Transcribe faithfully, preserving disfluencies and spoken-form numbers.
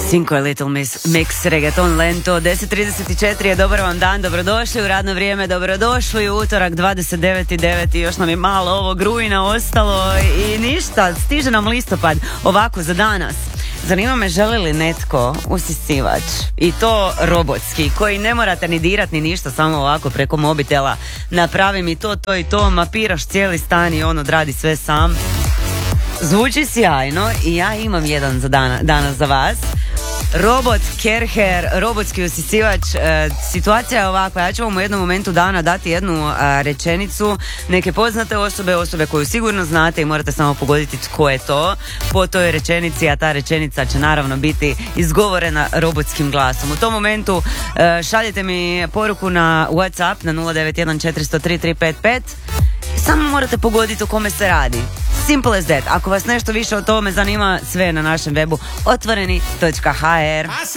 Cinco je Little Miss Mix Reggaeton Lento. Deset trideset četiri je dobar vam dan, dobrodošli u radno vrijeme, dobrodošli u utorak dvadeset deveti deveti Još nam je malo ovog rujna ostalo i ništa, stiže nam listopad. Ovako za danas, zanima me želi li netko usisivač, i to robotski, koji ne morate ni dirat ni ništa, samo ovako preko mobitela napravi mi to, to i to, mapiraš cijeli stan i on odradi sve sam. Zvuči sjajno i ja imam jedan za dana, danas za vas. Robot Kerher, robotski usisivač. E, situacija je ovakva, ja ću vam u jednom momentu dana dati jednu a, rečenicu neke poznate osobe, osobe koju sigurno znate i morate samo pogoditi tko je to po toj rečenici, a ta rečenica će naravno biti izgovorena robotskim glasom. U tom momentu e, šaljete mi poruku na WhatsApp na nula devet jedan četiri zero tri tri pet pet. Samo morate pogoditi o kome se radi. Simple as that. Ako vas nešto više o tome zanima, sve je na našem webu otvoreni točka ha er.